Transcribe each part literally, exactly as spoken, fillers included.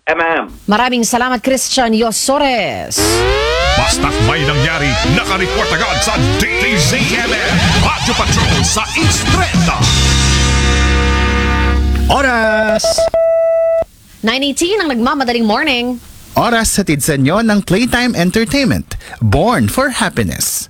M M. Maraming salamat, Christian Yosores. Basta't may nangyari, nakareport agad sa D T Z M M Radyo Patrol sa East Trenta. Oras! nine eighteen ang nagmamadaling morning. Oras sa tidsa nyo ng Playtime Entertainment. Born for Happiness.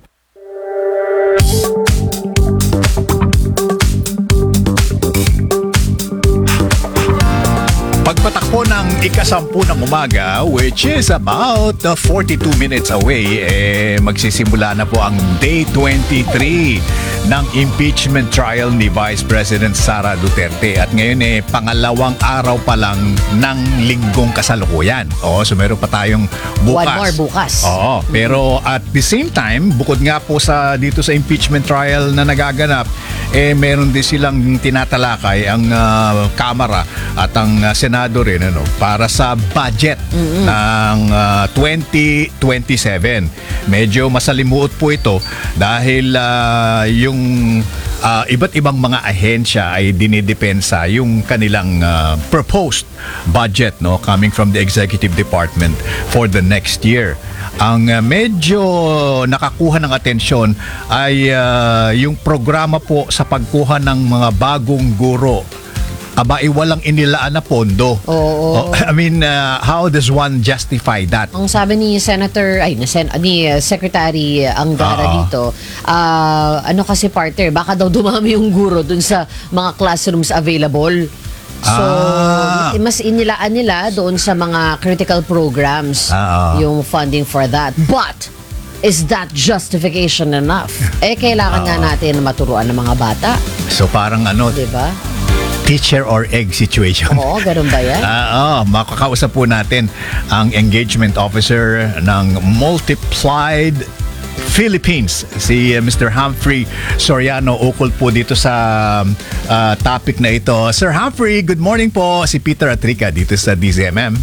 Pagpatakbo ng ikasampu ng umaga, which is about uh, forty-two minutes away, eh, magsisimula na po ang day twenty-three ng impeachment trial ni Vice President Sara Duterte. At ngayon eh, pangalawang araw pa lang ng linggong kasalukuyan. Oo, so meron pa tayong bukas. One more bukas. Oo, pero at the same time, bukod nga po sa dito sa impeachment trial na nagaganap, eh meron din silang tinatalakay ang uh, Kamara at ang uh, Senado rin ano, para sa budget mm-hmm. ng uh, twenty twenty-seven. Medyo masalimuot po ito dahil uh, yung uh, iba't ibang mga ahensya ay dinidepensa yung kanilang uh, proposed budget no coming from the executive department for the next year. Ang uh, medyo nakakuha ng atensyon ay uh, yung programa po sa pagkuha ng mga bagong guro. Aba, eh, walang inilaan na pondo. Oo. Oh, I mean, uh, how does one justify that? Ang sabi ni Senator, ay, ni, Sen, ni uh, Secretary Angara Oo. dito, uh, ano kasi partner, baka daw dumami yung guro dun sa mga classrooms available. So, Ah. mas inilaan nila doon sa mga critical programs Ah, ah. yung funding for that. But, is that justification enough? Eh, kailangan nga natin maturuan ng mga bata. So parang ano, Diba? teacher or egg situation. Oo, ganun ba yan? Ah, oh, makakausap po natin ang engagement officer ng Multiplied Philippines, si uh, Mister Humphrey Soriano, ukol po dito sa uh, topic na ito. Sir Humphrey, good morning po. Si Peter Atrica dito sa D Z M M.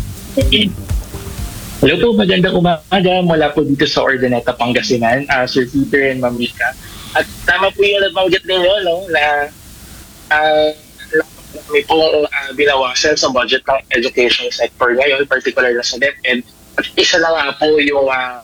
Hello po, magandang umaga mula po dito sa Ordaneta, Pangasinan, uh, Sir Peter and Ma'am Mika. At tama po yung nabanggit ninyo, no, na uh, may pong uh, binawasan sa budget ng education sector ngayon, particular na sa DepEd. At isa na nga po yung uh,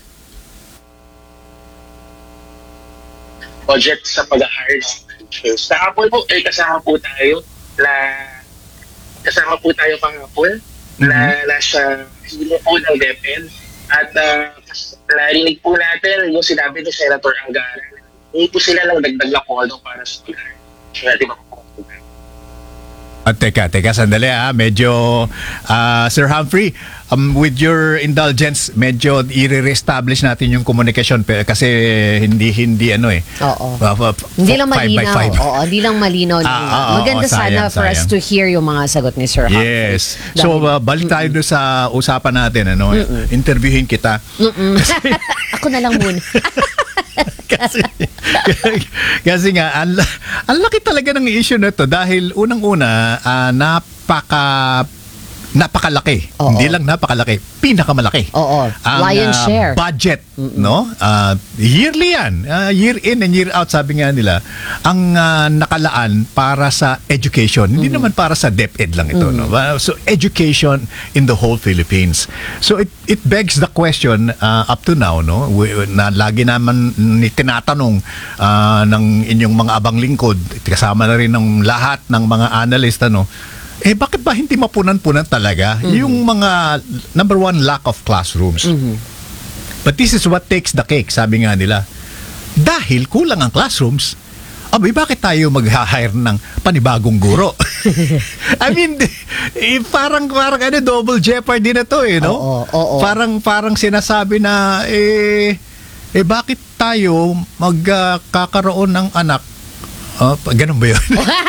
budget sa pag-hire ng teachers. Kahapon po, eh, kasama po tayo na kasama po tayo kahapon mm-hmm. na nasa hilo po ng DepEd. At uh, narinig po natin yung sinabi ni Senator Angara. Hindi po sila lang dagdag na pondo para sa pag-hire. So, di ba po? At teka, teka, sandali ah. Medyo, uh, Sir Humphrey, um, with your indulgence, medyo i-re-establish natin yung communication kasi hindi, hindi ano eh. Oo. Uh, uh, hindi lang five by malinaw. five. Oo, hindi lang malinaw. Ah, ah, ah, Maganda oh, sana sayang, for us sayang. to hear yung mga sagot ni Sir Humphrey. Yes. So, uh, balik tayo doon sa usapan natin. Ano? Interviewin kita. Ako na lang muna. kasi, kasi nga, ang, ang laki talaga ng issue na to dahil unang-una, uh, napaka napakalaki. Oo. Hindi lang napakalaki, pinakamalaki. Oo. Ang Lion's uh, share. budget, no? Uh, yearly yan. Uh, year in and year out, sabi nga nila, ang uh, nakalaan para sa education. Hindi naman para sa DepEd lang ito, no? Uh, So, education in the whole Philippines. So, it it begs the question uh, up to now, no? We, na lagi naman ni tinatanong uh, ng inyong mga abang lingkod, kasama na rin ng lahat ng mga analyst, ano? Eh, bakit ba hindi mapunan-punan talaga mm-hmm. yung mga, number one, lack of classrooms. Mm-hmm. But this is what takes the cake, sabi nga nila. Dahil kulang ang classrooms, abay, bakit tayo mag-hire ng panibagong guro? I mean, eh, parang, parang ano, double jeopardy na to eh, no? Oo, oo. Parang, parang sinasabi na, eh, eh bakit tayo magkakaroon uh, ng anak? Oh, ganun ba yun?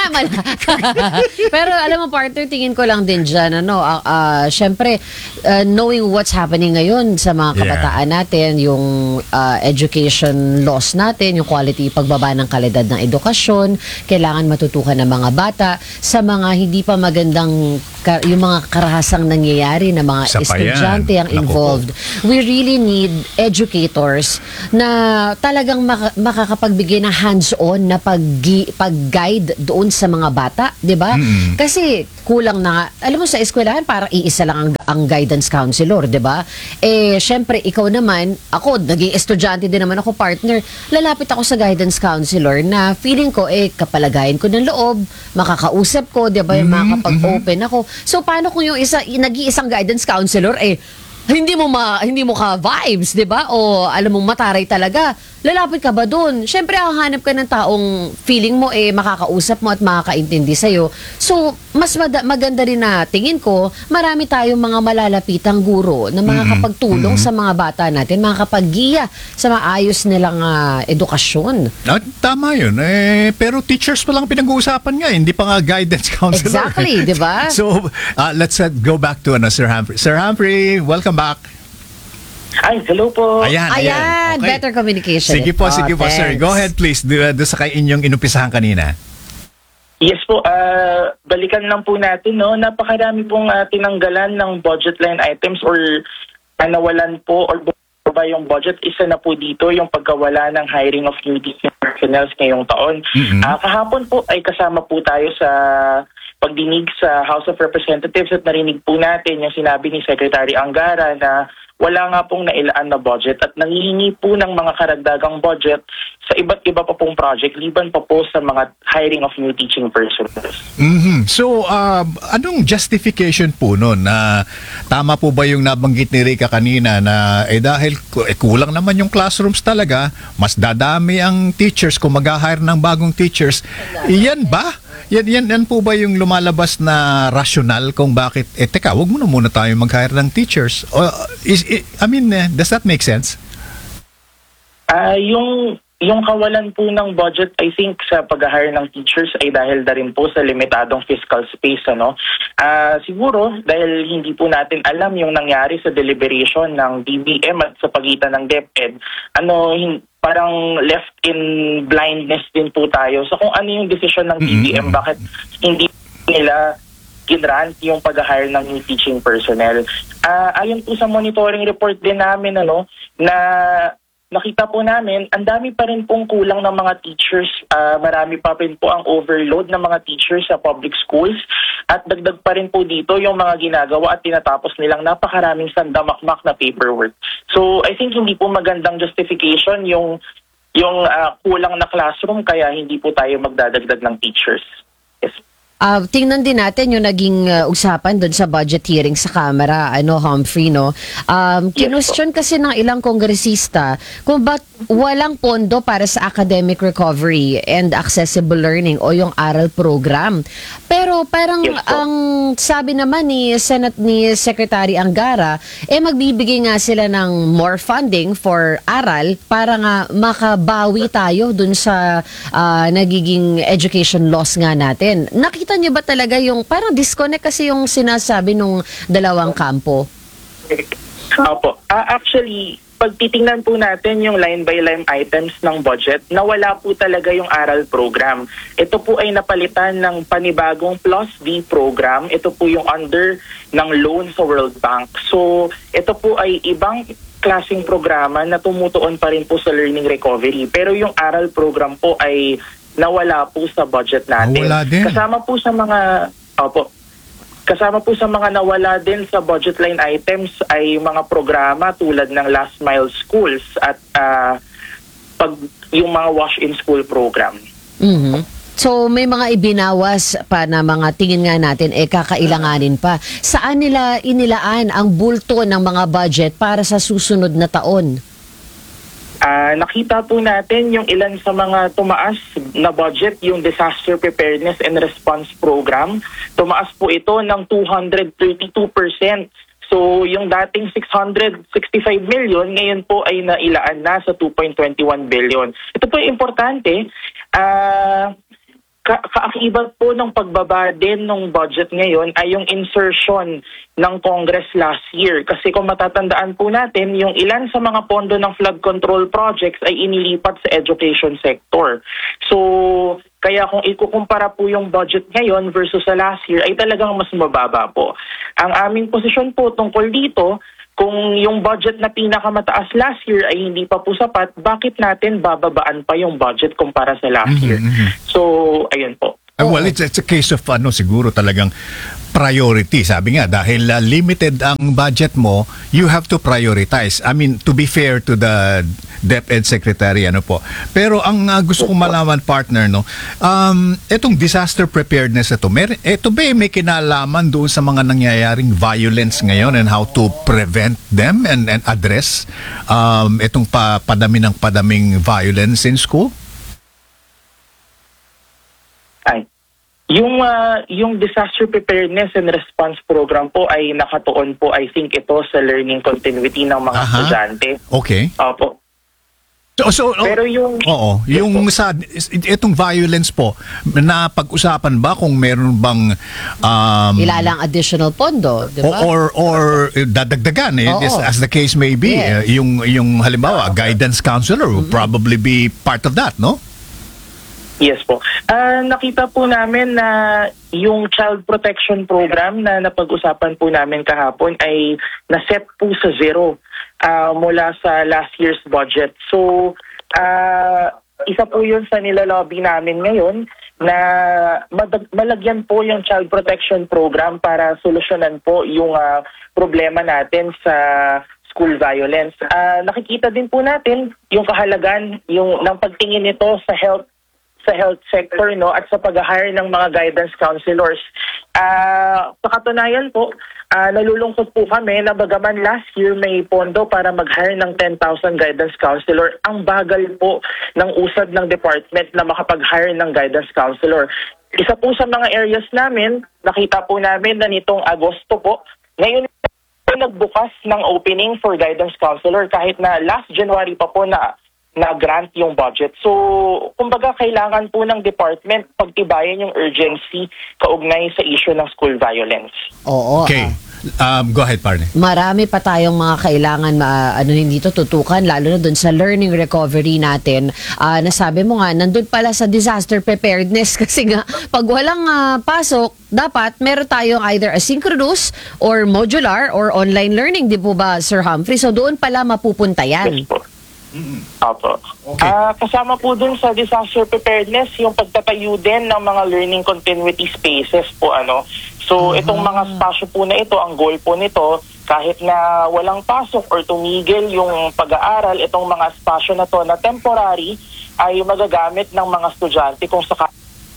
Pero alam mo, partner, tingin ko lang din dyan, ano, uh, uh, syempre, uh, knowing what's happening ngayon sa mga kabataan yeah. natin, yung uh, education loss natin, yung quality, pagbaba ng kalidad ng edukasyon, kailangan matutukan ng mga bata sa mga hindi pa magandang, ka, yung mga karahasang nangyayari na mga Isa estudyante ang involved. We really need educators na talagang maka, makakapagbigay ng hands-on na pag pag-guide doon sa mga bata, 'di ba? Mm-hmm. Kasi kulang na, alam mo sa eskwelahan para iisa lang ang ang guidance counselor, 'di ba? Eh syempre ikaw naman, ako naging estudyante din naman ako, partner. Lalapit ako sa guidance counselor na feeling ko eh kapalagayan ko ng loob, makakausap ko, 'di ba? Mm-hmm, Makakapag-open ako. So paano kung yung isa nag-iisang guidance counselor eh hindi mo ma, hindi mo ka vibes, 'di ba? O alam mong mataray talaga. Lalapit ka ba doon? Syempre hahanap ka ng taong feeling mo eh makakausap mo at makakaintindi sa iyo. So, mas mada- maganda rin na tingin ko, marami tayong mga malalapitang guro na makakapagtulong sa mga bata natin, makakapaggiya sa maayos nilang ah, edukasyon. Ah, tama yun. Eh, pero teachers pa lang pinag-uusapan nga. Hindi pa nga guidance counselor. Exactly, di ba? So, uh, let's uh, go back to ano, Sir Humphrey. Sir Humphrey, welcome back. Ay, hello po. Ayan, Ayan, Okay. better communication. Sige po, Oh, sige po, sir. thanks. Go ahead, please. Do, uh, do sa kay inyong inupisahan kanina. Yes po, ah, balikan lang po natin, no? Napakarami pong ah, tinanggalan ng budget line items or ah, nawalan po or ba yung budget. Isa na po dito yung pagkawala ng hiring of new teaching personnel ngayong taon. Mhm. Ah, kahapon po ay kasama po tayo sa pagdinig sa House of Representatives at narinig po natin yung sinabi ni Secretary Angara na wala nga pong nailaan na budget at nangihingi po ng mga karagdagang budget sa iba't iba pa pong project liban pa po sa mga hiring of new teaching personnel. Mhm. So, uh, anong justification po nun? Na tama po ba yung nabanggit ni Rica kanina na eh dahil ku- eh, kulang naman yung classrooms talaga, mas dadami ang teachers kung mag-hire ng bagong teachers. Yan ba? Yan, yan, yan po ba yung lumalabas na rational kung bakit, eh teka, wag mo na muna tayo mag-hire ng teachers? O, is, i- I mean, eh, does that make sense? Ah, yung yung kawalan po ng budget, I think sa pag-hire ng teachers ay dahil na rin po sa limitadong fiscal space, ano. Ah, siguro dahil hindi po natin alam yung nangyari sa deliberation ng D B M at sa pagitan ng DepEd, ano hin- parang left in blindness din po tayo sa kung ano yung decision ng D B M, bakit hindi nila kinrant yung pag-hire ng new teaching personnel. Ah, ayon po sa monitoring report din namin, ano, na nakita po namin, ang dami pa rin pong kulang ng mga teachers. Ah, marami pa rin po ang overload ng mga teachers sa public schools. At dagdag pa rin po dito yung mga ginagawa at tinatapos nilang napakaraming sandamakmak na paperwork. So, I think hindi po magandang justification yung yung ah, kulang na classroom kaya hindi po tayo magdadagdag ng teachers. Yes. Ah, tingnan din natin yung naging uh, usapan doon sa budget hearing sa Kamara, ano, Humphrey, no? Um, Yes, kinwestiyon kasi ng ilang kongresista kung ba't walang pondo para sa academic recovery and accessible learning o yung aral program. Pero parang Yes, po. ang sabi naman ni Senate ni Secretary Angara, eh magbibigay nga sila ng more funding for aral para nga makabawi tayo dun sa ah, nagiging education loss nga natin. Nakita niyo ba talaga yung parang disconnect kasi yung sinasabi nung dalawang kampo? Opo. Ah, actually, pag titingnan po natin yung line-by-line items ng budget, nawala po talaga yung aral program. Ito po ay napalitan ng panibagong Plus D program. Ito po yung under ng loan sa World Bank. So, ito po ay ibang klaseng programa na tumutuon pa rin po sa learning recovery. Pero yung aral program po ay nawala po sa budget natin. Nawala din. Kasama po sa mga... Opo. Kasama po sa mga nawala din sa budget line items ay mga programa tulad ng last mile schools at ah, pag yung mga wash-in school program. Mhm. So may mga ibinawas pa na mga tingin nga natin eh kakailanganin pa. Saan nila inilaan ang bulto ng mga budget para sa susunod na taon? Ah, nakita po natin yung ilan sa mga tumaas na budget, yung Disaster Preparedness and Response Program. Tumaas po ito ng two hundred thirty-two percent. So yung dating six hundred sixty-five million, ngayon po ay nailaan na sa two point two one billion. Ito po ay importante. Ah... Ka- kaakibat po ng pagbaba din ng budget ngayon ay yung insertion ng Congress last year. Kasi kung matatandaan po natin, yung ilan sa mga pondo ng flood control projects ay inilipat sa education sector. So, kaya kung ikukumpara po yung budget ngayon versus sa last year, ay talagang mas mababa po. Ang aming posisyon po tungkol dito, kung yung budget na pinakamataas last year ay hindi pa po sapat, bakit natin bababaan pa yung budget kumpara sa last year? So, ayun po. Ah, well, it's, it's a case of ano siguro talagang priority. Sabi nga, dahil uh, limited ang budget mo, you have to prioritize. I mean, to be fair to the DepEd Secretary, ano po. Pero ang uh, gusto kong malaman, partner, no, um, itong disaster preparedness ito, mer- ito ba may kinalaman doon sa mga nangyayaring violence ngayon and how to prevent them and, and address um, itong pa- padami ng padaming violence in school? Ay. Yung uh, yung disaster preparedness and response program po ay nakatuon po, I think, ito sa learning continuity ng mga Aha. estudyante. Okay. Opo. So, so oh, Pero yung- oo, Yes yung po. sa itong violence po, na pag-usapan ba kung meron bang um, Ilalang additional pondo, di o- ba? or or dadagdagan eh, Oo. as, as the case may be, Yes. eh, yung yung halimbawa guidance counselor will probably be part of that, no? Yes po. Ah, nakita po namin na yung child protection program na napag-usapan po namin kahapon ay naset po sa zero ah, mula sa last year's budget. So, ah, isa po yun sa nilalobby namin ngayon na madag- malagyan po yung child protection program para solusyonan po yung ah, problema natin sa school violence. Ah, nakikita din po natin yung kahalagan yung ng pagtingin nito sa health sa health sector, no, at sa pag-hire ng mga guidance counselors. Ah, sa katunayan po, ah, nalulungkot po kami na bagaman last year may pondo para mag-hire ng ten thousand guidance counselor, ang bagal po ng usad ng department na makapag-hire ng guidance counselor. Isa po sa mga areas namin, nakita po namin na nitong Agosto po, ngayon po nagbukas ng opening for guidance counselor kahit na last January pa po na na-grant yung budget. So, kumbaga kailangan po ng department pagtibayan yung urgency kaugnay sa issue ng school violence. Oo. Okay. ah. Um, go ahead, partner. Marami pa tayong mga kailangan ma, ano hindi to tutukan, lalo na dun sa learning recovery natin. Ah, nasabi mo nga, nandun pala sa disaster preparedness kasi nga, pag walang ah, pasok, dapat meron tayong either asynchronous or modular or online learning, di po ba, Sir Humphrey? So doon pala mapupunta yan. Yes po. Opo. Ah, kasama po dun sa disaster preparedness yung pagtatayo din ng mga learning continuity spaces po, ano. So itong mga spasyo po na ito, ang goal po nito, kahit na walang pasok or tumigil yung pag-aaral, itong mga spasyo na to na temporary ay magagamit ng mga estudyante kung saka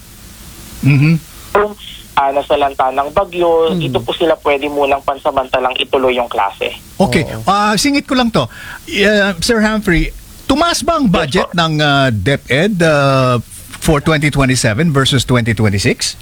Mhm. uh, nasalanta ng bagyo, dito po sila pwede munang pansamantalang ituloy yung klase. Okay. Ah, singit ko lang to. Uh, Sir Humphrey, tumaas ba ang budget Yes, po. ng uh, DepEd uh, for twenty twenty-seven versus twenty twenty-six?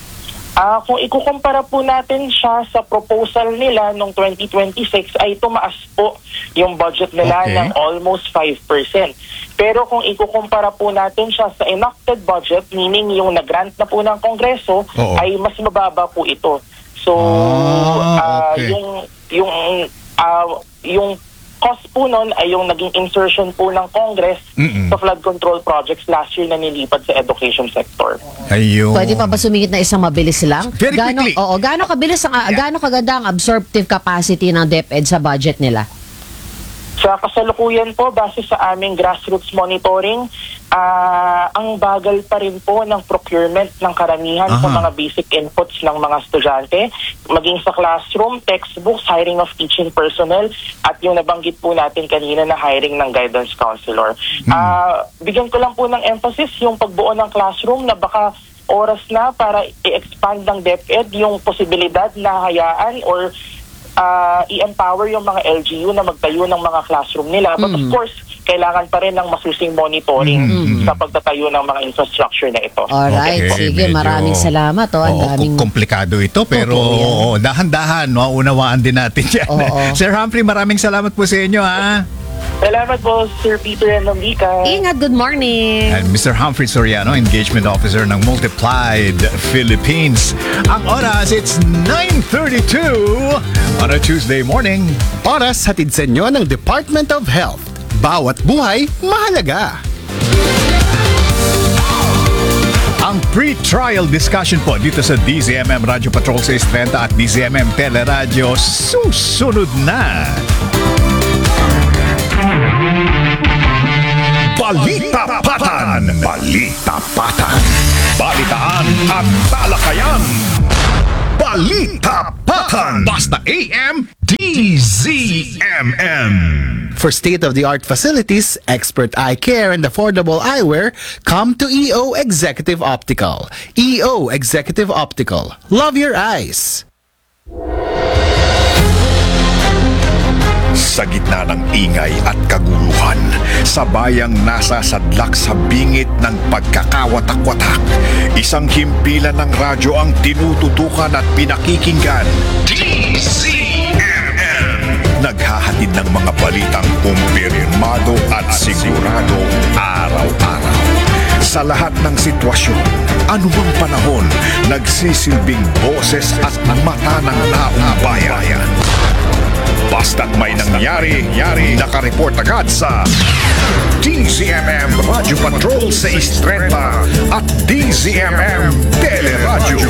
Ah, kung ikukumpara po natin siya sa proposal nila noong twenty twenty-six ay tumaas po yung budget nila Okay. ng almost five percent. Pero kung ikukumpara po natin siya sa enacted budget, meaning yung nag-grant na po ng Kongreso, Oo. ay mas mababa po ito. So, Ah, ah, okay. yung yung ah, yung cost po nun ay yung naging insertion po ng Congress Mm-mm. sa flood control projects last year na nilipad sa education sector. Ayun. Pwede pa ba sumingit na isang mabilis lang? Very Gaano- quickly. Oo, gaano kabilis ang Yeah. gaano kaganda ang absorptive capacity ng DepEd sa budget nila? Sa kasalukuyan po, base sa aming grassroots monitoring, ah, ang bagal pa rin po ng procurement ng karamihan sa Aha. mga basic inputs ng mga estudyante, maging sa classroom, textbooks, hiring of teaching personnel, at yung nabanggit po natin kanina na hiring ng guidance counselor. Ah, bigyan ko lang po ng emphasis yung pagbuo ng classroom na baka oras na para i-expand ng DepEd yung posibilidad na hayaan or uh, i-empower yung mga L G U na magtayo ng mga classroom nila. But of course, kailangan pa rin ng masusing monitoring sa pagtatayo ng mga infrastructure na ito. Alright, Okay, sige, medyo- maraming salamat. Oh, ang Oo, daming... komplikado ito pero Totoo yan. oo, dahan-dahan, maunawaan din natin yan. Oo. Sir Humphrey, maraming salamat po sa inyo, ha? Salamat po, Sir Peter and Mika. Ingat, good morning! And Mister Humphrey Soriano, Engagement Officer ng Multiplied Philippines. Ang oras, it's nine thirty-two on a Tuesday morning. Oras hatid sa inyo ng Department of Health. Bawat buhay, mahalaga. Ang pre-trial discussion po dito sa D Z M M Radio Patrol six thirty at D Z M M Teleradio susunod na. Balita Patan! Balita Patan! balitaan at talakayan. Balita Patan. Basta A M D Z M M. For state-of-the-art facilities, expert eye care, and affordable eyewear, come to E O Executive Optical. E O Executive Optical. Love your eyes. Sa gitna ng ingay at kaguluhan, sa bayang nasa sadlak sa bingit ng pagkakawatak-watak, isang himpilan ng radyo ang tinututukan at pinakikinggan. D Z M M. Naghahatid ng mga balitang kumpirmado at sigurado araw-araw. Sa lahat ng sitwasyon, anumang panahon, nagsisilbing boses at mata ng taong bayan. Basta't may nangyari, yari, nakareport agad sa D Z M M Radio Patrol sa Istreta at D Z M M Teleradyo.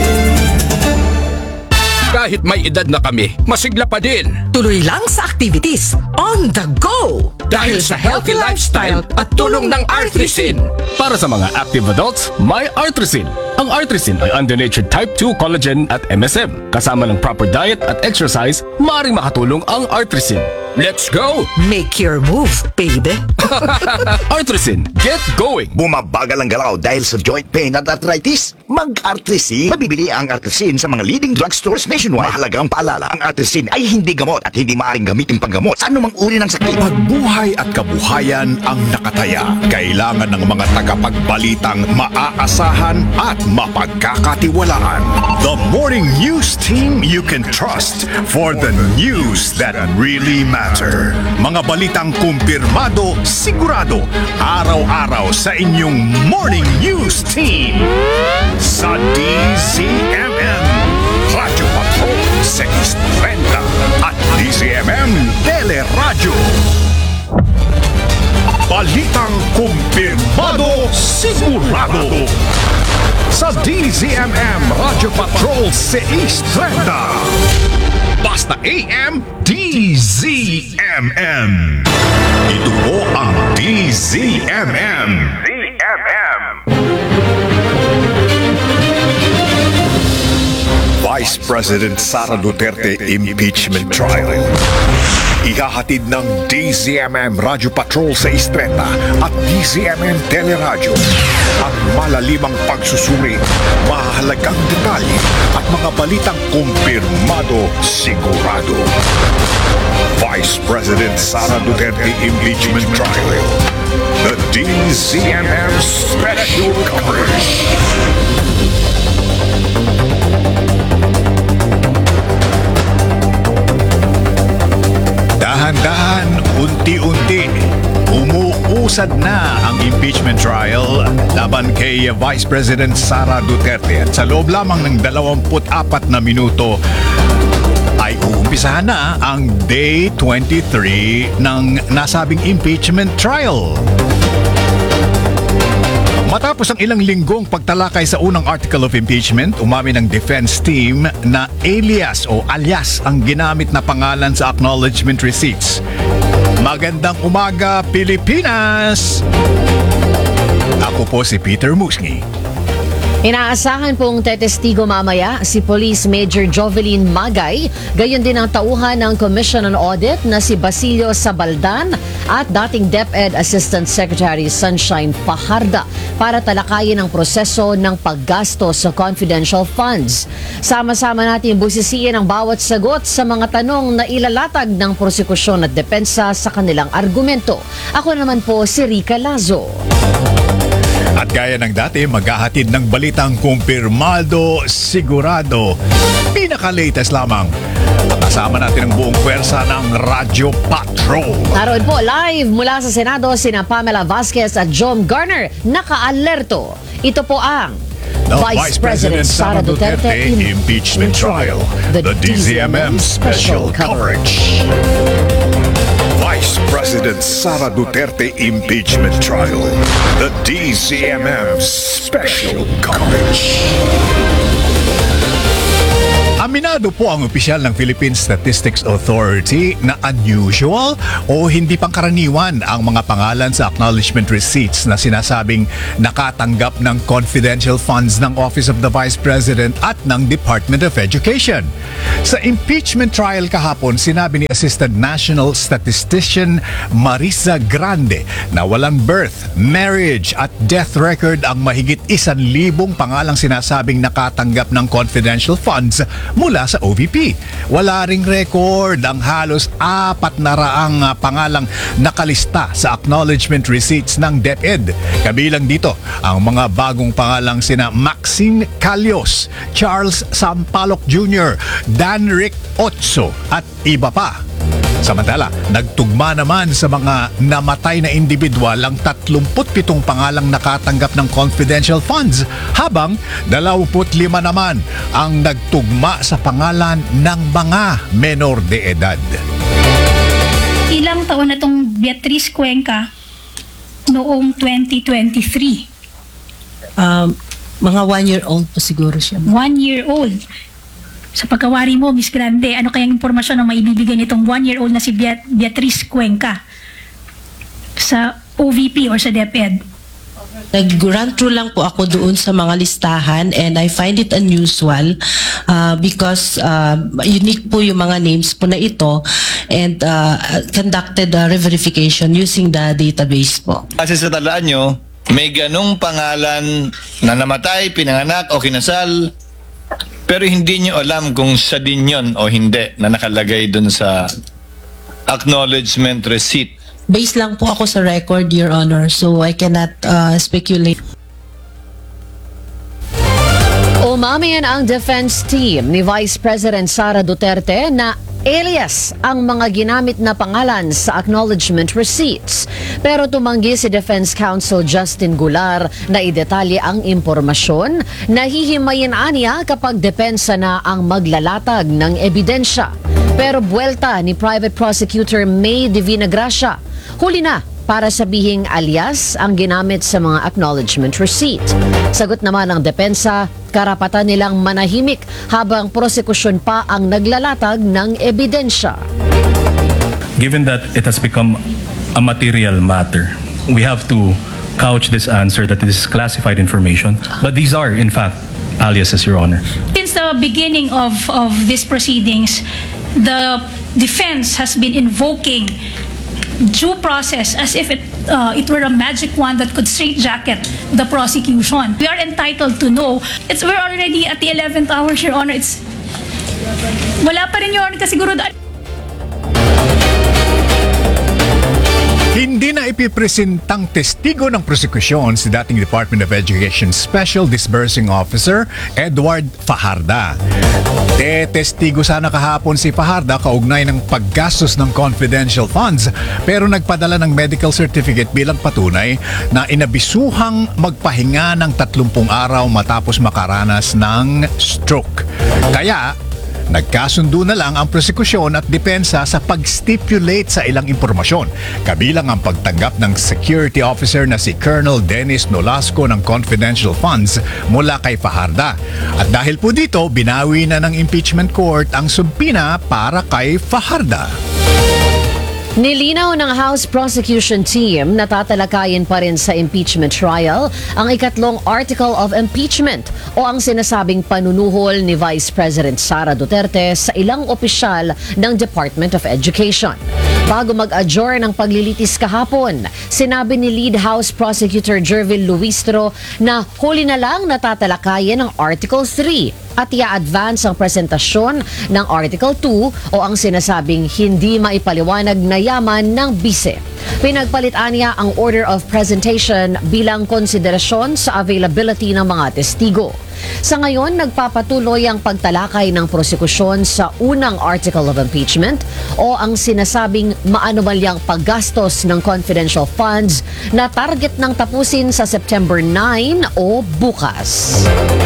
Kahit may edad na kami, masigla pa din. Tuloy lang sa activities on the go! Dahil sa healthy lifestyle at tulong ng Artrisin. Para sa mga active adults, may Artrisin. Ang Artrisin ay undonatured type two collagen at M S M. Kasama ng proper diet at exercise, maaaring makatulong ang Artrisin. Let's go! Make your move, baby! Artrisin, get going! Bumabagal ang galaw dahil sa joint pain at arthritis? Mag-Artrisin. Mabibili ang Artrisin sa mga leading drugstores nationwide. Mahalagang paalala, ang Artrisin ay hindi gamot at hindi maaaring gamitin panggamot sa anumang uri ng sakit. Pagbuhay at kabuhayan ang nakataya. Kailangan ng mga tagapagbalitang maaasahan at mapagkakatiwalaan. The Morning News Team you can trust for the news that really matters. Mga balitang kumpirmado, sigurado, araw-araw sa inyong Morning News Team. Sa D Z M M, Radio Patrol sa Istreta at D Z M M Teleradyo. Balitang kumpirmado, sigurado. Sa D Z M M Radio Patrol sa Istreta. Basta A M D Z M M. Ito po ang D Z M M. D Z M M. Vice President Sara Duterte Impeachment Trial. Ihahatid ng D Z M M Radio Patrol sa Istreta at D Z M M Teleradyo ang malalimang pagsusuri, mahalagang detalye at mga balitang kumpirmado, sigurado. Vice President Sara Duterte Impeachment Trial. The D Z M M Special Coverage. Dahan-dahan, unti-unti, umuusad na ang impeachment trial laban kay Vice President Sara Duterte. At sa loob lamang ng dalawampu't apat na minuto ay uumpisahan na ang Day twenty-three ng nasabing impeachment trial. Matapos ang ilang linggong pagtalakay sa unang article of impeachment, umamin ng defense team na alias o alias ang ginamit na pangalan sa acknowledgement receipts. Magandang umaga, Pilipinas! Ako po si Peter Musngi. Inaasahan pong tetestigo mamaya si Police Major Jovelyn Magay, gayon din ang tauhan ng Commission on Audit na si Basilio Sabaldan at dating DepEd Assistant Secretary Sunshine Fajarda para talakayin ang proseso ng paggasto sa confidential funds. Sama-sama natin busisiin ang bawat sagot sa mga tanong na ilalatag ng prosekusyon at depensa sa kanilang argumento. Ako naman po si Rica Lazo. At gaya ng dati, maghahatid ng balitang kumpirmado, sigurado. Pinaka-latest lamang. At kasama natin ang buong pwersa ng Radio Patrol. Naroon po live mula sa Senado sina Pamela Vasquez at John Garner. Naka-alerto. Ito po ang The Vice President Sara Duterte Impeachment Trial. The D Z M M Special Coverage. Vice President Sara Duterte Impeachment Trial. The D Z M M Special Coverage. Aminado po ang opisyal ng Philippine Statistics Authority na unusual o hindi pangkaraniwan ang mga pangalan sa acknowledgement receipts na sinasabing nakatanggap ng confidential funds ng Office of the Vice President at ng Department of Education. Sa impeachment trial kahapon, sinabi ni Assistant National Statistician Marisa Grande na walang birth, marriage at death record ang mahigit isan libong pangalang sinasabing nakatanggap ng confidential funds mula sa O V P. Wala ring record ang halos apat na raang uh, pangalang nakalista sa acknowledgement receipts ng DepEd. Kabilang dito ang mga bagong pangalang sina Maxine Calios, Charles Sampaloc Junior, Dan Rick Otso at iba pa. Samantala, nagtugma naman sa mga namatay na individual ang tatlumput pitong pangalang nakatanggap ng confidential funds, habang dalawampu't lima naman ang nagtugma sa pangalan ng mga menor de edad. Ilang taon na itong Beatriz Cuenca noong twenty twenty-three? Um, mga one-year-old po siguro siya. One-year-old. Sa pagkawari mo, Miss Grande, ano kayang impormasyon ang maibibigay nitong one-year-old na si Beat- Beatriz Cuenca sa O V P or sa DepEd? Nag-run through lang po ako doon sa mga listahan, and I find it unusual uh, because uh, unique po yung mga names po na ito, and uh, conducted a re-verification using the database po. Kasi sa talaan nyo, may ganong pangalan na namatay, pinanganak o kinasal, pero hindi nyo alam kung siya din yun o hindi na nakalagay dun sa acknowledgement receipt. Based lang po ako sa record, Your Honor, so I cannot uh, speculate. Umamin ang defense team ni Vice President Sara Duterte na alias ang mga ginamit na pangalan sa acknowledgement receipts. Pero tumanggi si Defense Counsel Justin Gular na idetalye ang impormasyon. Nahihimayin aniya kapag depensa na ang maglalatag ng ebidensya. Pero buwelta ni Private Prosecutor May Divina Gracia, huli na para sabihing alias ang ginamit sa mga acknowledgement receipt. Sagot naman ng depensa, karapatan nilang manahimik habang prosekusyon pa ang naglalatag ng ebidensya. Given that it has become a material matter, we have to couch this answer that this is classified information, but these are in fact aliases, Your Honor. Since the beginning of, of these proceedings, the defense has been invoking due process as if it uh, it were a magic wand that could straitjacket the prosecution. We are entitled to know. It's we're already at the eleventh hour, Your Honor. It's wala pa rin, Your Honor, kasigurudan. Hindi na ipipresentang testigo ng prosekusyon si dating Department of Education Special Disbursing Officer Edward Fajarda. Te-testigo sana kahapon si Fajarda kaugnay ng paggastos ng confidential funds, pero nagpadala ng medical certificate bilang patunay na inabisuhang magpahinga ng tatlumpung araw matapos makaranas ng stroke. Kaya nagkasundo na lang ang prosekusyon at depensa sa pag-stipulate sa ilang impormasyon, kabilang ang pagtanggap ng security officer na si Colonel Dennis Nolasco ng confidential funds mula kay Fajarda. At dahil po dito, binawi na ng impeachment court ang subpina para kay Fajarda. Nilinaw ng House Prosecution Team na tatalakayin pa rin sa impeachment trial ang ikatlong Article of Impeachment o ang sinasabing panunuhol ni Vice President Sara Duterte sa ilang opisyal ng Department of Education. Bago mag-adjourn ang paglilitis kahapon, sinabi ni Lead House Prosecutor Jervil Luistro na huli na lang natatalakayin ang Article three at i-advance ang presentasyon ng Article two o ang sinasabing hindi maipaliwanag na yaman ng bise. Pinagpalitan niya ang order of presentation bilang konsiderasyon sa availability ng mga testigo. Sa ngayon, nagpapatuloy ang pagtalakay ng prosekusyon sa unang article of impeachment o ang sinasabing maanumalyang paggastos ng confidential funds na target ng tapusin sa September nine o bukas.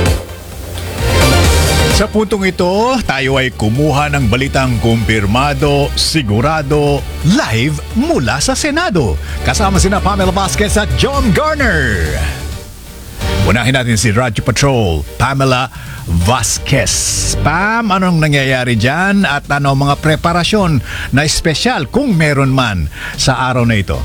Sa puntong ito, tayo ay kumuha ng balitang kumpirmado, sigurado, live mula sa Senado. Kasama sina Pamela Vasquez at John Garner. Unahin natin si Radyo Patrol, Pamela Vasquez. Pam, anong nangyayari dyan at ano mga preparasyon na espesyal kung meron man sa araw na ito?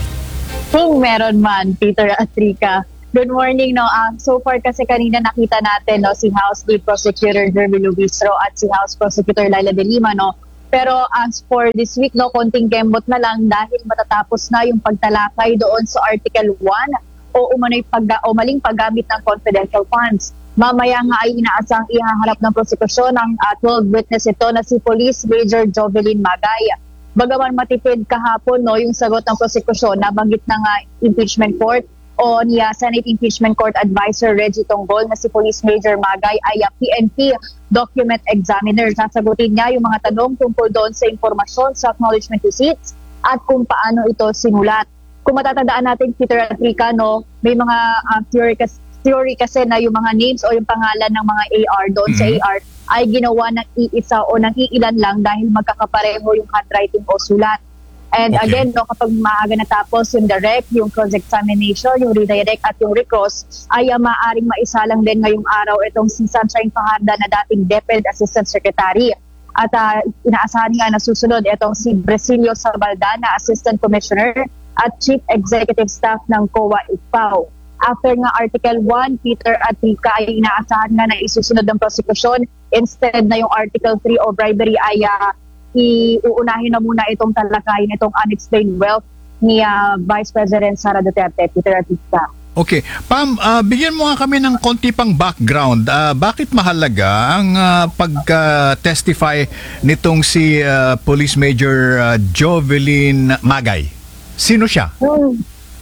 Kung meron man, Peter at Rika. Good morning, no. Um, so far kasi kanina nakita natin, no, si House Lead Prosecutor Jeremy Lubistro at si House Prosecutor Laila De Lima, no. Pero as for this week, no, konting kembot na lang dahil matatapos na yung pagtalakay doon sa Article one o umano'y pag o maling paggamit ng confidential funds. Mamaya nga ay inaasang ihaharap ng prosekusyon ng uh, twelve witness ito na si Police Major Jovelyn Magay. Bagaman matipid kahapon, no, yung sagot ng prosekusyon, nabanggit na nga impeachment court o niya Senate Impeachment Court Advisor Reggie Tonggol na si Police Major Magay ay uh, P N P document examiner. Sasagutin niya yung mga tanong tungkol doon sa impormasyon sa acknowledgement receipts at kung paano ito sinulat. Kung matatandaan natin, Peter at Rika, no, may mga uh, theory, kasi, theory kasi na yung mga names o yung pangalan ng mga A R doon mm-hmm. sa A R ay ginawa ng iisa o ng iilan lang dahil magkakapareho yung handwriting o sulat. And okay. again, no, kapag maaga natapos yung direct, yung cross-examination, yung redirect at yung recross, ay uh, maaaring maisalang din ngayong araw itong si Sunshine Fajarda na dating DepEd Assistant Secretary. At uh, inaasahan nga na susunod itong si Brasilio Sabaldana, Assistant Commissioner at Chief Executive Staff ng C O A I P A O. After nga Article one, Peter at Rika ay inaasahan nga na isusunod ng prosecution. Instead na yung Article three o bribery ay uh, iuunahin na muna itong talakayin, itong unexplained wealth ni uh, Vice President Sara Duterte, Peter at Rika. Okay. Pam, uh, bigyan mo nga kami ng konti pang background. Uh, bakit mahalaga ang uh, pag-testify nitong si uh, Police Major uh, Jovelyn Magay? Sino siya? Hmm.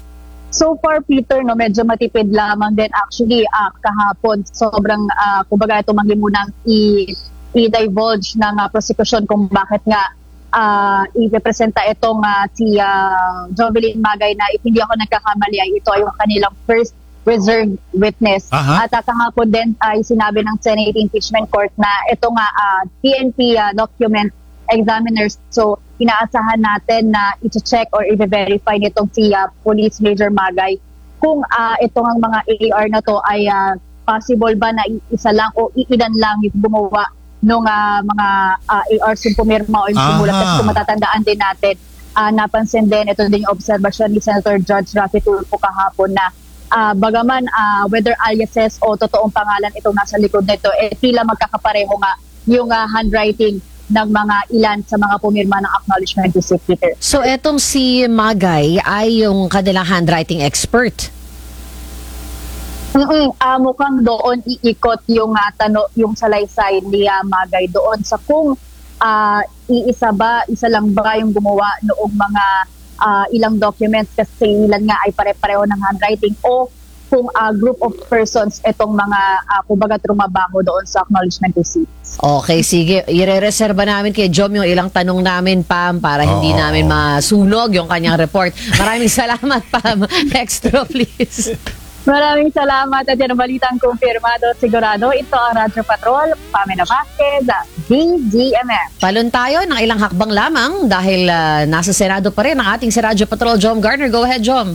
So far, Peter, no, medyo matipid lamang din. Actually, uh, kahapon, sobrang, uh, kumbaga, tumanggi munang i- i-divulge ng uh, prosecution kung bakit nga uh, i-representa itong uh, si uh, Jovelyn Magay na if hindi ako nagkakamali ay ito ay yung kanilang first reserve witness. Uh-huh. At uh, kahapon din ay sinabi ng Senate Impeachment Court na ito nga uh, P N P uh, document examiners. So, inaasahan natin na i-check or i-verify nitong si uh, Police Major Magay kung uh, itong ang mga A R na to ay uh, possible ba na isa lang o iilan lang yung gumawa nung uh, mga uh, A Rs yung pumirma o yung sumulat. Kasi kung matatandaan din natin, uh, napansin din, ito din yung observation ni Senator Judge Rafi Tulfo kahapon na uh, bagaman uh, whether aliases o totoong pangalan itong nasa likod nito, eh tila magkakapareho nga yung uh, handwriting ng mga ilan sa mga pumirma ng acknowledgement receipt, Peter. So etong si Magay ay yung kanilang handwriting expert? Mm-mm, uh, mukhang doon iikot yung uh, tano, yung salaysay ni uh, Magay doon sa kung uh, iisa ba, isa lang ba yung gumawa noong mga uh, ilang documents kasi ilan nga ay pare-pareho ng handwriting o kung uh, group of persons itong mga uh, kumbaga trumabaho doon sa acknowledgement receipts. Okay, sige. Ire-reserva namin kay Jom yung ilang tanong namin, Pam, para oh. hindi namin masunog yung kanyang report. Maraming salamat, Pam. Extra, please. Maraming salamat at yan ang balitang kumpirmado at sigurado. Ito ang Radyo Patrol, Pamela Vasquez, D G M M. Talon tayo ng ilang hakbang lamang dahil uh, nasa Senado pa rin ang ating si Radyo Patrol, Jom Garner. Go ahead, Jom.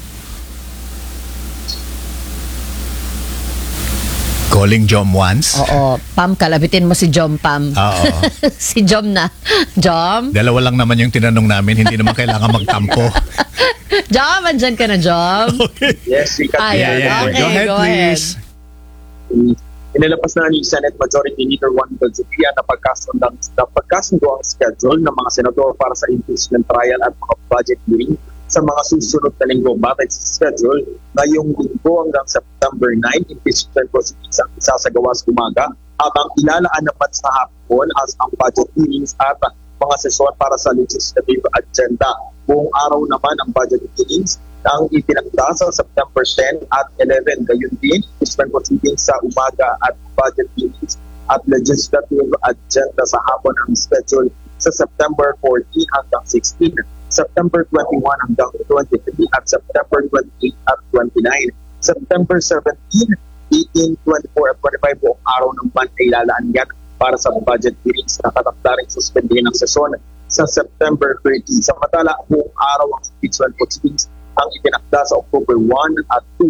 Calling Jom once? Oo. Pam, kalabitin mo si Jom, Pam. Oo. Si Jom na. Jom? Dalawa lang naman yung tinanong namin. Hindi naman kailangan magtampo. Jom, andyan ka na, Jom. Okay. Yes, we can. Ay, yeah, yeah. Okay, go ahead, go please. Ahead. Inilabas na ni Senate Majority Leader Juan Gonzalez na pagkasundo na pagkasundo ang schedule ng mga senador para sa impeachment trial at mga budget hearing sa mga susunod na linggo. Batay sa schedule, ngayong linggo hanggang September ninth, impeachment proceedings ang isasagawa sa umaga, habang ilalaan naman sa hapon as ang budget hearings at mga sesyon para sa legislative agenda. Buong araw naman ang budget hearings ang itinakda sa September tenth at eleventh. Gayon din, impeachment proceedings sa umaga at budget hearings at legislative agenda sa hapon ang schedule sa September fourteenth hanggang sixteenth. September twenty-one hanggang twenty-three at September twenty-eight at twenty-nine. September seventeen, eighteen, twenty-four at twenty-five buong araw ng ban ay lalaan yan para sa budget hearings na katakda rin suspendihin ng sesyon sa September thirty. Samantala, buong araw ang impeachment proceedings ang itinakda sa October one at two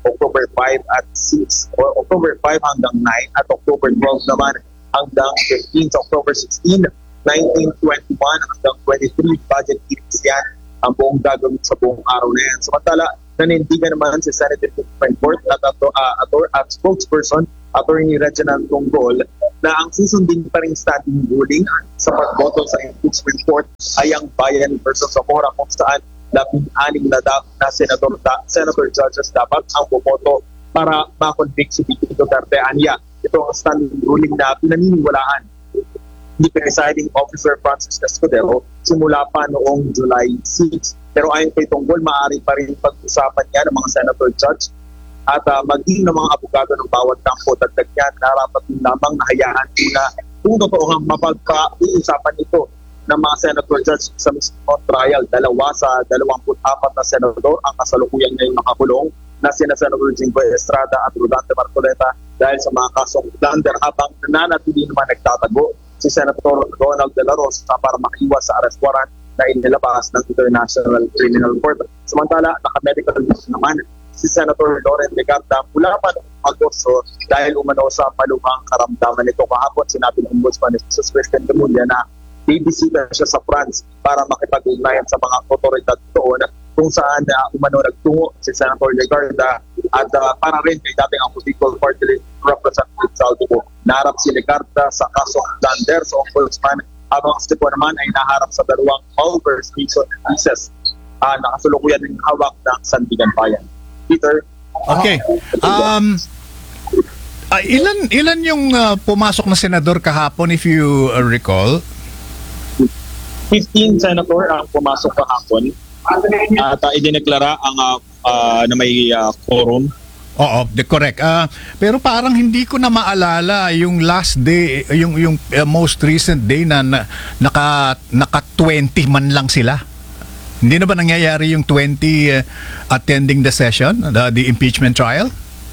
October five at six, or October five hanggang nine, at October twelve naman hanggang fifteen. Sa October sixteen, nineteen, twenty-one hanggang twenty-three, budget hearings yan ang buong gagawin sa buong araw na yan. Samantala, nanindigan naman si Senate Impeachment Court at, ato, uh, ato, at spokesperson Attorney Reginald Tonggol na ang susundin pa rin standing ruling sa pagboto sa impeachment court ay ang Bayan versus Zamora, kung saan labing-anim na, da- na senator, da- senator judges dapat ang bumoto para makonvict si Vicky Duterte. Anya, ito ang standing ruling na pinaniniwalaan ni presiding officer Francis Escudero simula pa noong July sixth. Pero ayon kay Tonggol, maaari pa rin pag-usapan niya ng mga senator judge at uh, maging ng mga abogado ng bawat kampo. Dagdag yan, narapat din lamang nahayaan muna kung totoo ang mapagka-uusapan ito ng mga senator judge sa mismo trial. Dalawa sa dalawamput apat na senador ang kasalukuyan ngayon nakakulong na sina Senator Jinggoy Estrada at Rodante Marcoleta dahil sa mga kasong plunder, habang nananatili naman nagtatago si Senator Ronald De La Rosa para makiwas sa arrest warrant na inilabas ng International Criminal Court. Samantala, naka-medical leave naman si Senator Loren Legarda mula pa noong Agosto dahil umano sa malumang karamdaman nito. Kahapon, sinabi ng Ombudsman ni Jesus Christian Demulia na bibisita siya sa France para makipag-ugnayan sa mga otoridad doon kung saan uh, umano nagtungo si Senator Legarda at uh, para rin kay dating ang Political Party Representative Saldico. Naharap si Legarda sa kasong plunder sa Ombudsman, habang si Tipo naman ay naharap sa dalawang malversation cases uh, na kasulukuyan ng hawak ng Sandigan Bayan. Peter? Okay. Um, uh, ilan ilan yung uh, pumasok na senador kahapon, if you uh, recall? fifteen senator ang pumasok kahapon at uh, idineklara ang uh, uh, na may uh, quorum. Oo, the correct. Uh, pero parang hindi ko na maalala yung last day, yung yung uh, most recent day na, na naka naka twenty man lang sila. Hindi na ba nangyayari yung twenty uh, attending the session, the, the impeachment trial?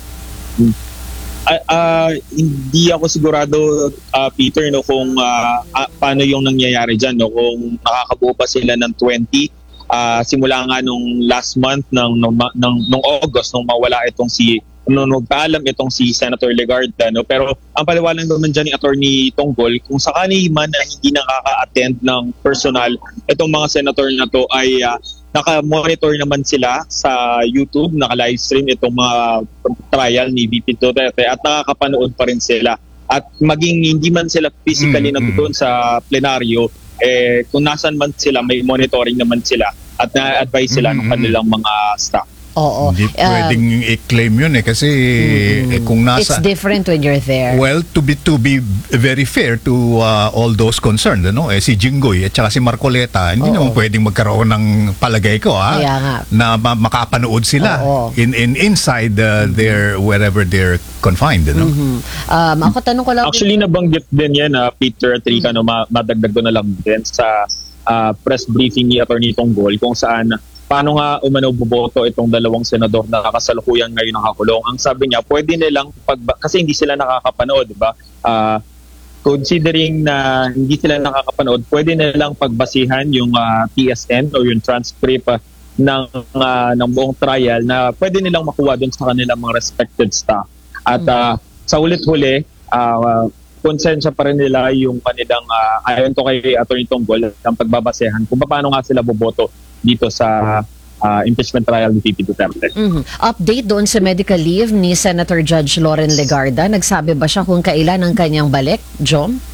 Uh, uh, hindi ako sigurado, uh, Peter, no, kung uh, uh, paano yung nangyayari dyan, no, kung nakakabuo pa sila ng twenty. Uh, simula nga nung last month ng nung, nung, nung August nung mawala itong si nung nagpaalam itong si Senator Legarda, no, pero ang paliwanag naman diyan ni Attorney Tonggol, kung sakali man na hindi nakaka-attend ng personal itong mga senator na to ay uh, naka-monitor naman sila sa YouTube, naka-livestream itong mga trial ni V P Duterte at nakakapanood pa rin sila. At maging hindi man sila physically mm-hmm. natutuon sa plenaryo, eh, kung nasan man sila, may monitoring naman sila at na-advise sila mm-hmm. ng kanilang mga staff. Oo. Hindi Uh, pwedeng i-claim yun eh kasi mm, eh, kung nasa... It's different when you're there. Well, to be to be very fair to uh, all those concerned, ano? Eh, si Jinggoy at saka si Marcoleta, hindi Oo. naman pwedeng magkaroon ng palagay ko, ha? Kaya nga. Na ma- makapanood sila Oo. in in inside uh, mm-hmm. their wherever they're confined, ano? Mm-hmm. Um, ako tanong ko lang... Actually, nabanggit din yan, uh, Peter at Rica, mm-hmm. no, ma- madagdag ko na lang din sa uh, press briefing ni Attorney Tonggol kung saan paano nga umano boboto itong dalawang senador na kasalukuyan ngayon nakakulong. Ang sabi niya, pwede nilang, pag, kasi hindi sila nakakapanood, di ba? Uh, considering na hindi sila nakakapanood, pwede nilang pagbasihan yung uh, T S N o yung transcript uh, ng, uh, ng buong trial na pwede nilang makuha doon sa kanilang mga respected staff. At uh, sa ulit-huli, uh, konsensya pa rin nila yung kanilang, uh, ayon to kay Attorney Tonggol, ang pagbabasehan kung paano nga sila boboto dito sa uh, impeachment trial ni V P Duterte. Mm-hmm. Update doon sa medical leave ni Senator Judge Loren Legarda. Nagsabi ba siya kung kailan ang kanyang balik, Jom?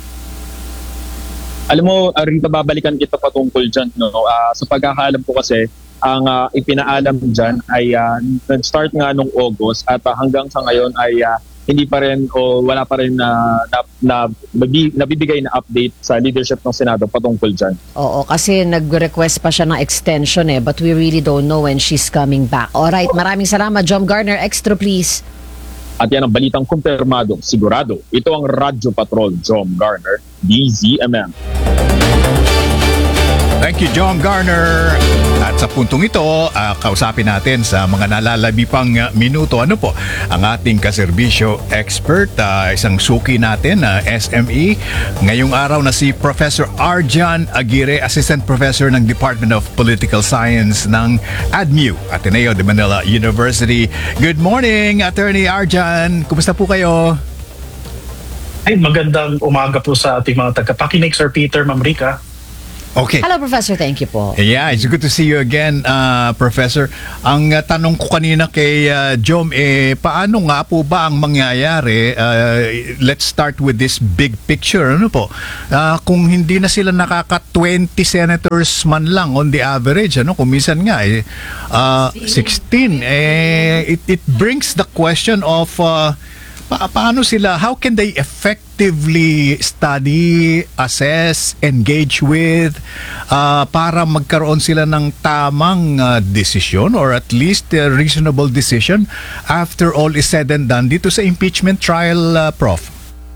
Alam mo, Rita, babalikan kita patungkol dyan. No? Uh, sa pagkakaalam ko kasi, ang uh, ipinaalam dyan ay uh, nag-start nga nung August at uh, hanggang sa ngayon ay uh, hindi pa rin o wala pa rin na, na, na nabibigay na update sa leadership ng Senado patungkol dyan. Oo, kasi nag-request pa siya ng extension eh, but we really don't know when she's coming back. Alright, maraming salamat, Jom Garner. Extra please. At yan ang balitang kumpirmado, sigurado. Ito ang Radyo Patrol, Jom Garner, D Z M M. Thank you. Thank you, John Garner. At sa puntong ito, uh, kausapin natin sa mga nalalabi pang uh, minuto, ano po, ang ating kaserbisyo expert, uh, isang suki natin, uh, S M E, ngayong araw na si Professor Arjan Aguirre, Assistant Professor ng Department of Political Science ng A D M U, Ateneo de Manila University. Good morning, Attorney Arjan. Kumusta po kayo? Ay, magandang umaga po sa ating mga tagapakinig, Sir Peter, Ma'am Rica. Okay. Hello, Professor. Thank you po. Yeah, it's good to see you again, uh, Professor. Ang uh, tanong ko kanina kay uh, Jom, eh, paano nga po ba ang mangyayari? Uh, let's start with this big picture. Ano po? Uh, kung hindi na sila nakaka twenty senators man lang on the average, ano, kung minsan nga, eh, uh, sixteen, eh, it, it brings the question of uh, Pa- paano sila, how can they effectively study, assess, engage with uh, para magkaroon sila ng tamang uh, decision or at least a reasonable decision after all is said and done dito sa impeachment trial, uh, Prof?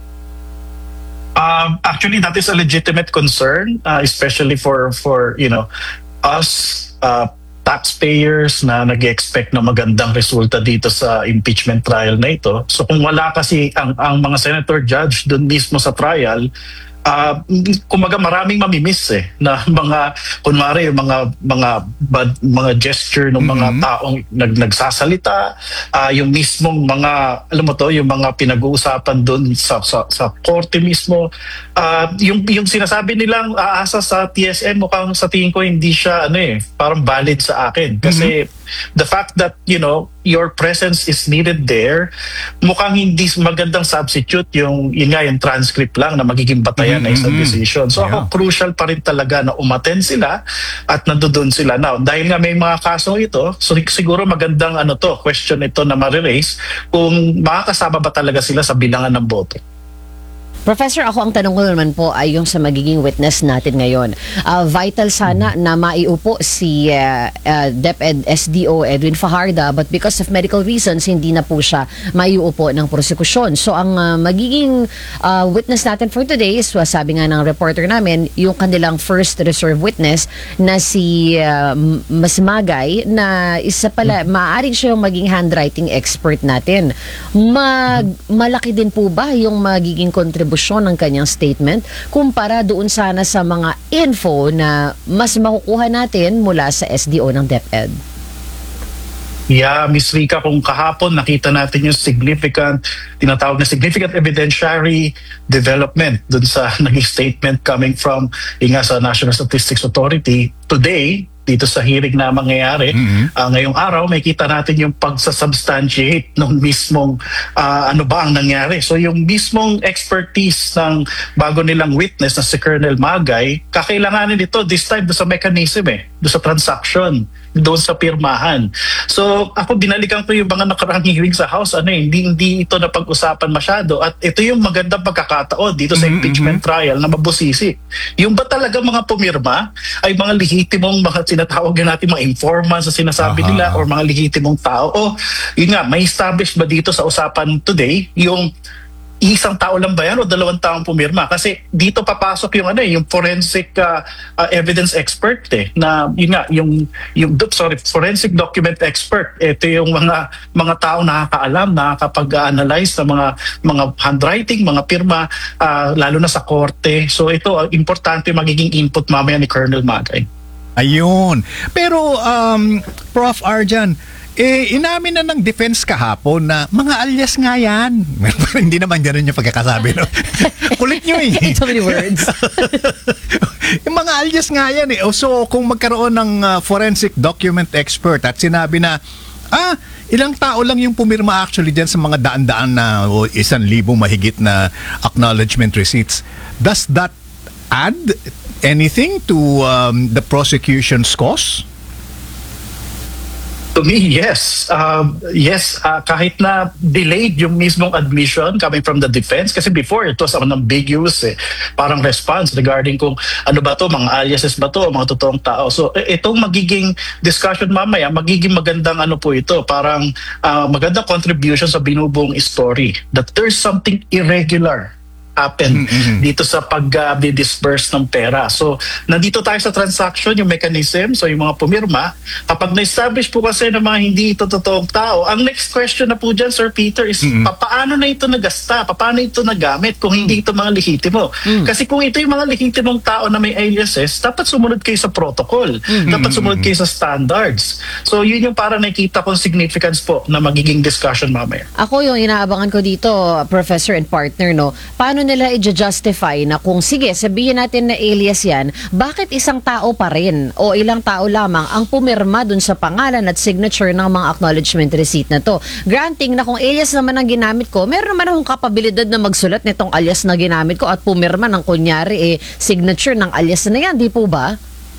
Um, actually, that is a legitimate concern, uh, especially for, for you know, us, uh, taxpayers na nag-expect na magandang resulta dito sa impeachment trial na ito. So kung wala kasi ang, ang mga senator judge doon mismo sa trial, uh, kumaga maraming mamimiss eh na mga kunwari mga mga bad, mga gesture ng mga mm-hmm. taong nag, nagsasalita, uh, yung mismong mga alam mo to, yung mga pinag-uusapan doon sa sa, sa korte mismo, uh, yung yung sinasabi nilang aasa sa T S M, mukhang sa tingin ko hindi siya ano eh parang valid sa akin kasi mm-hmm. the fact that you know your presence is needed there, mukhang hindi magandang substitute yung yun nga yung transcript lang na magiging batayan mm-hmm. na isang decision. So yeah. Ako crucial pa rin talaga na umattend sila at nandoon sila. Now, dahil nga may mga kaso ito, so siguro magandang ano to, question ito na ma-raise kung makakasama ba talaga sila sa bilangan ng boto. Professor, ako ang tanong ko naman po ay yung sa magiging witness natin ngayon. Uh, vital sana na maiupo si uh, uh, DepEd S D O Edwin Fajarda, but because of medical reasons, hindi na po siya maiupo ng prosekusyon. So ang uh, magiging uh, witness natin for today is, uh, sabi nga ng reporter namin, yung kanilang first reserve witness na si uh, Masmagay, na isa pala, maaaring siya yung maging handwriting expert natin. Mag, malaki din po ba yung magiging contribution ng kanyang statement kumpara doon sana sa mga info na mas makukuha natin mula sa S D O ng DepEd? Yeah, Miz Rica, kung kahapon nakita natin yung significant, tinatawag na significant evidentiary development dun sa naging statement coming from inga sa National Statistics Authority, today, dito sa hearing na mangyayari, mm-hmm. uh, ngayong araw, may kita natin yung pagsasubstantiate ng mismong uh, ano ba ang nangyari. So yung mismong expertise ng bago nilang witness na si Colonel Magay, kakailanganin ito this time doon sa mechanism eh, doon sa transaction, doon sa pirmahan. So ako binalikan ko yung mga nakarang hearing sa House, ano eh, hindi, hindi ito na pag-usapan masyado at ito yung magandang pagkakataon dito sa impeachment mm-hmm. trial na mabusisi. Yung ba talaga mga pumirma ay mga lehitimong mga tinatawag natin mga informants na sinasabi Aha. nila or mga lehitimong tao o yun nga, may establish ba dito sa usapan today yung isang tao lang ba yan o dalawang taong pumirma? Kasi dito papasok yung ano eh, yung forensic uh, uh, evidence expert eh, na yun nga, yung, yung sorry, forensic document expert. Ito yung mga mga tao nakakaalam, nakakapag-analyze ng mga mga handwriting, mga pirma, uh, lalo na sa korte. So ito, uh, importante magiging input mamaya ni Colonel Magay. Ayun. Pero, um, Prof Arjan, eh, inamin na ng defense kahapon na mga alias nga yan. Hindi naman ganun yung pagkakasabi, no? Kulit nyo eh. So many words. Yung mga alias nga yan eh. So, kung magkaroon ng uh, forensic document expert at sinabi na, ah, ilang tao lang yung pumirma actually dyan sa mga daan-daan na o isang libong mahigit na acknowledgement receipts, does that add anything to um, the prosecution's cause? To me, yes. Um, yes, uh, kahit na delayed yung mismong admission coming from the defense, kasi before it was ambiguous eh, parang response regarding kung ano ba to, mga aliases ba to, mga totoong tao. So itong magiging discussion mamaya, magiging magandang ano po ito, parang uh, magandang contribution sa binubuong story that there's something irregular happen dito sa pag-disburse ng pera. So, nandito tayo sa transaction, yung mechanism, so yung mga pumirma. Kapag na-establish po kasi ng mga hindi ito totoong tao, ang next question na po dyan, Sir Peter, is Mm-mm. pa- paano na ito nagasta? Pa- Paano ito nagamit kung hindi ito mga lehitimo? Kasi kung ito yung mga lehitimong tao na may aliases, dapat sumunod kayo sa protocol. Dapat sumunod kayo sa standards. So, yun yung para nakikita kong significance po na magiging discussion mamaya. Ako yung inaabangan ko dito, Professor and partner, no? Paano nila i-justify na kung sige, sabihin natin na alias yan, bakit isang tao pa rin o ilang tao lamang ang pumirma dun sa pangalan at signature ng mga acknowledgement receipt na to? Granting na kung alias naman ang ginamit ko, meron naman akong kapabilidad na magsulat nitong alias na ginamit ko at pumirma ng kunyari eh, signature ng alias na yan, di po ba?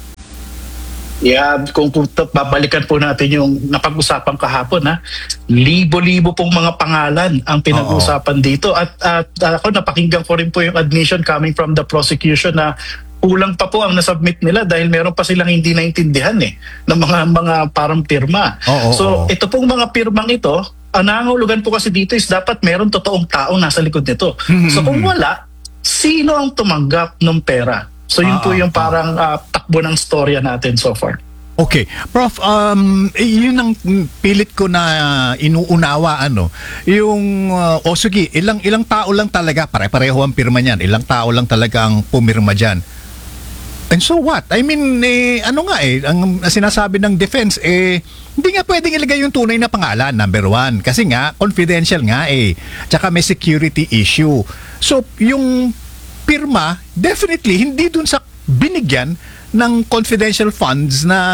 Yeah, kung, kung t- babalikan po natin yung napag-usapan kahapon, ha, libo-libo pong mga pangalan ang pinag-usapan dito. At, at ako, napakinggan ko rin po yung admission coming from the prosecution na kulang pa po ang nasubmit nila dahil meron pa silang hindi naintindihan eh, ng mga, mga parang pirma. Oo, so, oo. ito pong mga pirmang ito, ang nangangahulugan po kasi dito is dapat meron totoong tao nasa likod nito. So, kung wala, sino ang tumanggap ng pera? So yun Ah, po yung ah, parang ah, takbo ng storya natin so far. Okay. Prof, um, eh, yun ang mm, pilit ko na inuunawa, ano, yung, uh, o sige, ilang, ilang tao lang talaga, pare-pareho ang pirma niyan, ilang tao lang talaga ang pumirma dyan. And so what? I mean, eh, ano nga eh, ang sinasabi ng defense, eh, hindi nga pwedeng ilagay yung tunay na pangalan, number one. Kasi nga, confidential nga eh. Tsaka may security issue. So, yung pirma, definitely, hindi dun sa binigyan ng confidential funds na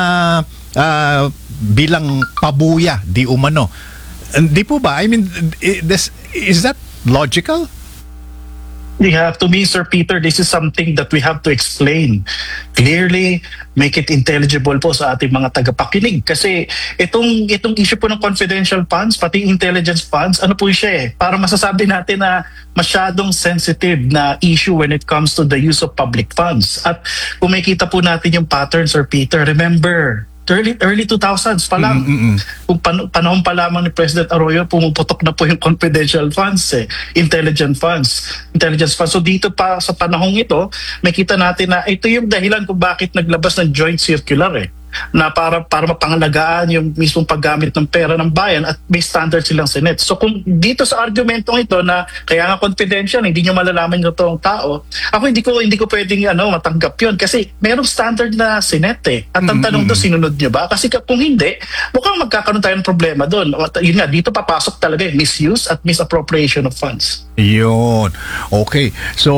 uh, bilang pabuya, di umano. Di po ba? I mean, i- this, is that logical? Yeah, to me, Sir Peter, this is something that we have to explain. Clearly, make it intelligible po sa ating mga tagapakinig. Kasi itong, itong issue po ng confidential funds, pati intelligence funds, ano po siya eh, para masasabi natin na masyadong sensitive na issue when it comes to the use of public funds. At kung makita po natin yung pattern, Sir Peter, remember, early early two thousands pa lang. Kung pan- panahon pa lamang ni President Arroyo, pumuputok na po yung confidential funds, eh, intelligent funds, intelligence funds. So dito pa sa panahong ito, makita natin na ito yung dahilan kung bakit naglabas ng joint circular eh, na para para mapangalagaan yung mismong paggamit ng pera ng bayan at may standard silang Senate. So kung dito sa argumentong ito na kaya nga confidential, hindi nyo malalaman yung totoong tao, ako hindi ko hindi ko pwedeng ano, matanggap yun kasi merong standard na Senate eh. At ang tanong doon, sinunod nyo ba? Kasi kung hindi, mukhang magkakaroon tayo ng problema doon. Yun nga, dito papasok talaga yung misuse at misappropriation of funds. Yun. Okay. So,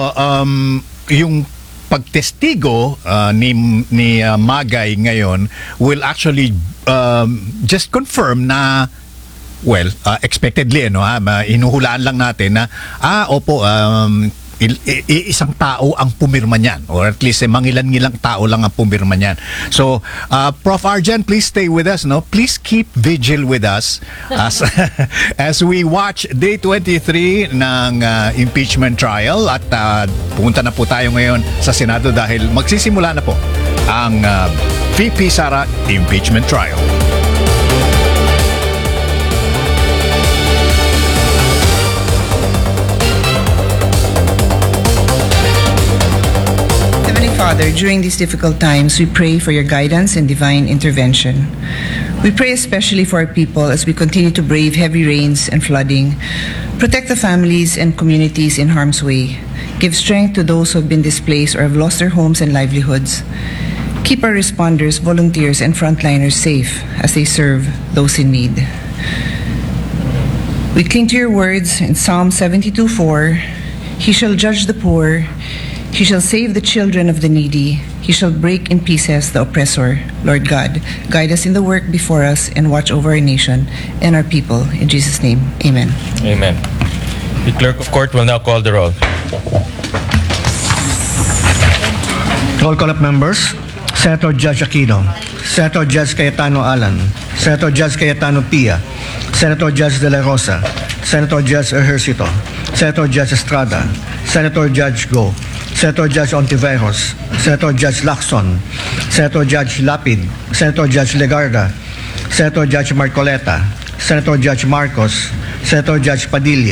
um, yung pagtestigo uh, ni ni uh, Magay ngayon will actually um, just confirm na well uh, expectedly ano ha ma- inuhulaan lang natin na ah opo um, il- i- isang tao ang pumirma niyan or at least eh, mangilan-ngilang tao lang ang pumirma niyan. So uh, Prof Arjan, please stay with us, no, please keep vigil with us as as we watch day twenty-three ng uh, impeachment trial at uh, pumunta na po tayo ngayon sa Senado dahil magsisimula na po ang uh, V P Sara impeachment trial. Father, during these difficult times, we pray for your guidance and divine intervention. We pray especially for our people as we continue to brave heavy rains and flooding. Protect the families and communities in harm's way. Give strength to those who have been displaced or have lost their homes and livelihoods. Keep our responders, volunteers, and frontliners safe as they serve those in need. We cling to your words in Psalm seventy-two four. He shall judge the poor. He shall save the children of the needy. He shall break in pieces the oppressor. Lord God, guide us in the work before us and watch over our nation and our people. In Jesus' name, amen. Amen. The clerk of court will now call the roll. Roll call of members. Senator Judge Aquino. Senator Judge Cayetano Alan. Senator Judge Cayetano Pia. Senator Judge De La Rosa. Senator Judge Ejercito. Senator Judge Estrada. Senator Judge Go. Senator Judge Ontiveros, Senator Judge Lacson, Senator Judge Lapid, Senator Judge Legarda, Senator Judge Marcoleta, Senator Judge Marcos, Senator Judge Padilla,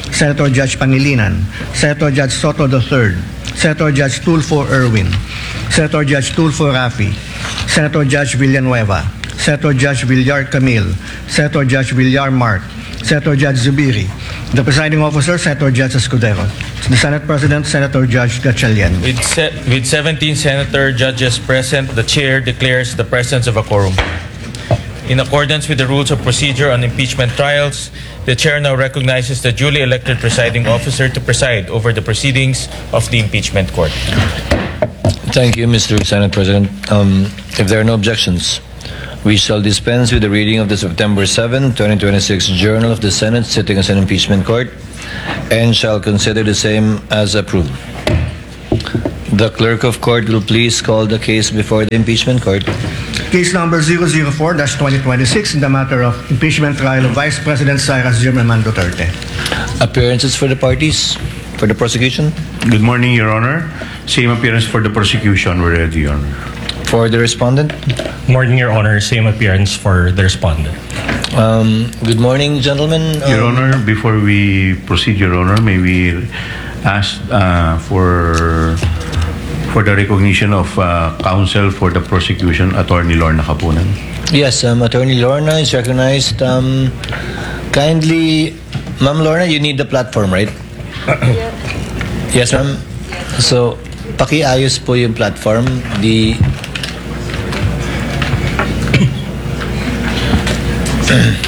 Senator Judge Pangilinan, Senator Judge Soto the third, Senator Judge Tulfo Erwin, Senator Judge Tulfo Rafi, Senator Judge Villanueva, Senator Judge Villar Camille, Senator Judge Villar Mark, Senator Judge Zubiri, the presiding officer, Senator Judge Escudero, the Senate President, Senator Judge Gatchalian. With, se- with seventeen senator judges present, the chair declares the presence of a quorum. In accordance with the rules of procedure on impeachment trials, the chair now recognizes the duly elected presiding officer to preside over the proceedings of the impeachment court. Thank you, Mister Senate President. Um, if there are no objections, we shall dispense with the reading of the September seventh, twenty twenty-six Journal of the Senate sitting as an impeachment court and shall consider the same as approved. The clerk of court will please call the case before the impeachment court. Case number zero zero four dash twenty twenty-six in the matter of impeachment trial of Vice President Cyrus Zimmerman Duterte. Appearances for the parties, for the prosecution. Good morning, Your Honor. Same appearance for the prosecution. We're ready, Your Honor. For the respondent. Morning, Your Honor. Same appearance for the respondent. Um, good morning, gentlemen. Your Um, Honor, before we proceed, Your Honor, may we ask uh, for for the recognition of uh, counsel for the prosecution, Attorney Lorna Kapunan. Yes, um, Attorney Lorna is recognized. Um, kindly, Ma'am Lorna, you need the platform, right? Yes, ma'am. So, pakiayos po yung platform. The